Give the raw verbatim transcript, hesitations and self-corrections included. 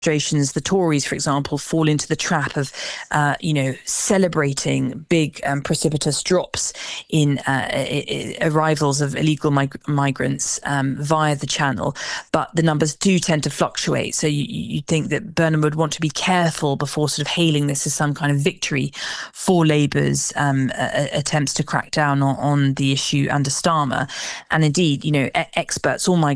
administrations, the Tories, for example, fall into the trap of, uh, you know, celebrating big um, precipitous drops in uh, I- I- arrivals of illegal mig- migrants um, via the Channel, but the numbers do tend to fluctuate. So you, you think that Burnham would want to be careful before sort of hailing this as some kind of victory for Labour's um, uh, attempts to crack down on, on the issue under Starmer. And indeed, you know, e- experts, all my